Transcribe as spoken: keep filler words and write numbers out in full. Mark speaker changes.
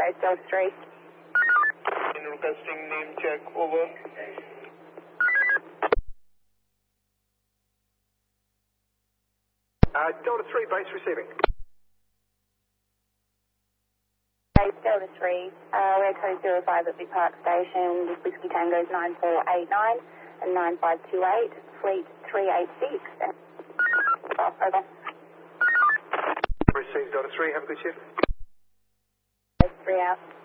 Speaker 1: Echo, Delta three.
Speaker 2: In requesting name check, over.
Speaker 3: Uh, Delta three, base receiving.
Speaker 1: Base Delta three, uh, we're code zero five at Big Park Station, with Whiskey Tango's nine four eight nine and nine five two eight, fleet three eight six. Oh, over.
Speaker 3: Received Delta three, have a good shift.
Speaker 1: Three out.